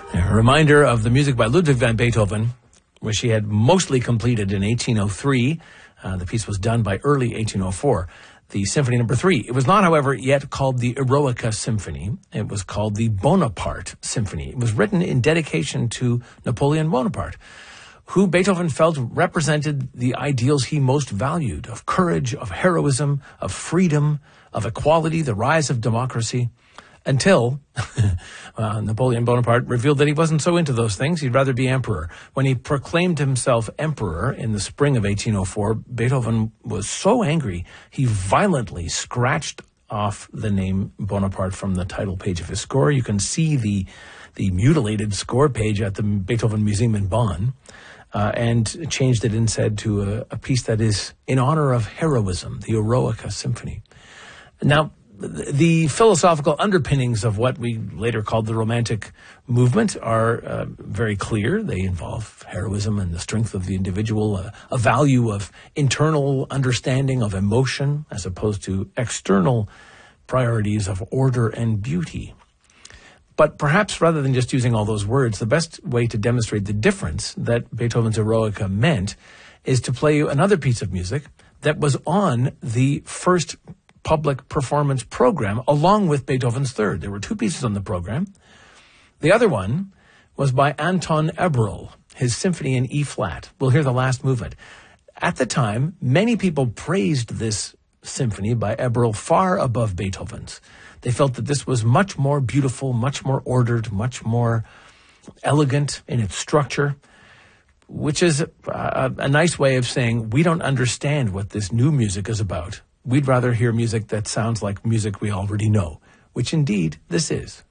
A reminder of the music by Ludwig van Beethoven, which he had mostly completed in 1803. The piece was done by early 1804. The Symphony No. 3. It was not, however, yet called the Eroica Symphony. It was called the Bonaparte Symphony. It was written in dedication to Napoleon Bonaparte, who Beethoven felt represented the ideals he most valued, of courage, of heroism, of freedom, of equality, the rise of democracy, until Napoleon Bonaparte revealed that he wasn't so into those things. He'd rather be emperor. When he proclaimed himself emperor in the spring of 1804, Beethoven was so angry, he violently scratched off the name Bonaparte from the title page of his score. You can see the mutilated score page at the Beethoven Museum in Bonn, and changed it instead to a piece that is in honor of heroism, the Eroica Symphony. Now, the philosophical underpinnings of what we later called the Romantic movement are very clear. They involve heroism and the strength of the individual, a value of internal understanding of emotion as opposed to external priorities of order and beauty. But perhaps rather than just using all those words, the best way to demonstrate the difference that Beethoven's Eroica meant is to play you another piece of music that was on the first public performance program along with Beethoven's Third. There were two pieces on the program. The other one was by Anton Eberl, his symphony in E-flat. We'll hear the last movement. At the time, many people praised this symphony by Eberl far above Beethoven's. They felt that this was much more beautiful, much more ordered, much more elegant in its structure, which is a nice way of saying we don't understand what this new music is about. We'd rather hear music that sounds like music we already know, which indeed this is.